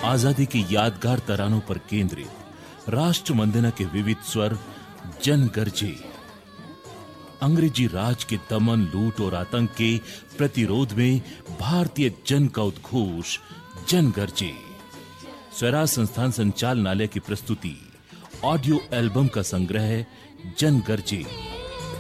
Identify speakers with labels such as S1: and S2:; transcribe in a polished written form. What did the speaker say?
S1: आजादी के यादगार तरानों पर केंद्रित राष्ट्र वंदना के विविध स्वर जन गरजे। अंग्रेजी राज के दमन, लूट और आतंक के प्रतिरोध में भारतीय जन का उद्घोष जन गरजे। स्वराज संस्थान संचालनालय की प्रस्तुति ऑडियो एल्बम का संग्रह जन गरजे।